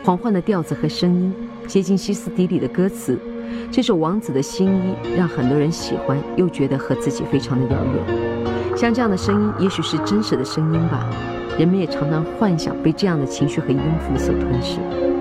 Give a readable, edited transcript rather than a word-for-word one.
狂欢的调子和声音，接近歇斯底里的歌词。这首王子的新衣让很多人喜欢，又觉得和自己非常的遥远。像这样的声音也许是真实的声音吧，人们也常常幻想被这样的情绪和音符所吞噬。